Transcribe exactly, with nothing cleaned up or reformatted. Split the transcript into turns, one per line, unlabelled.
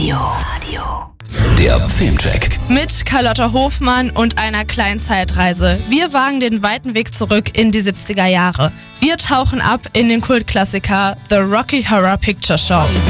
Radio. Der Filmcheck.
Mit Carlotta Hofmann und einer kleinen Zeitreise. Wir wagen den weiten Weg zurück in die siebziger Jahre. Wir tauchen ab in den Kultklassiker The Rocky Horror Picture Show.